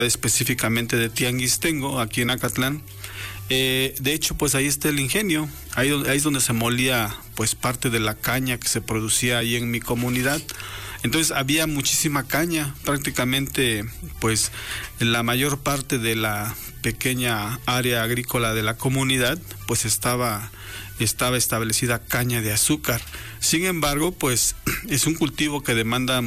específicamente de Tianguistengo, aquí en Acatlán. De hecho, pues ahí está el ingenio, ahí es donde se molía pues parte de la caña que se producía ahí en mi comunidad. Entonces había muchísima caña, prácticamente pues la mayor parte de la pequeña área agrícola de la comunidad pues estaba establecida caña de azúcar. Sin embargo, pues es un cultivo que demanda